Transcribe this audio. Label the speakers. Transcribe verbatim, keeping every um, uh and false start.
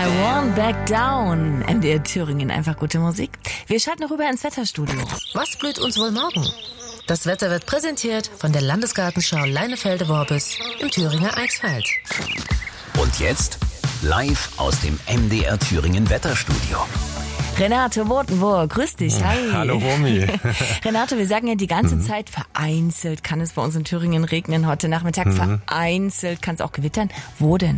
Speaker 1: I won't back down. M D R Thüringen, einfach gute Musik. Wir schalten rüber ins Wetterstudio.
Speaker 2: Was blüht uns wohl morgen? Das Wetter wird präsentiert von der Landesgartenschau Leinefelde-Worbis im Thüringer Eichsfeld.
Speaker 3: Und jetzt live aus dem M D R Thüringen Wetterstudio.
Speaker 1: Renate Botenburg, grüß dich, hi.
Speaker 4: Hallo Romy.
Speaker 1: Renate, wir sagen ja die ganze mhm. Zeit, vereinzelt kann es bei uns in Thüringen regnen. Heute Nachmittag mhm. vereinzelt kann es auch gewittern. Wo denn?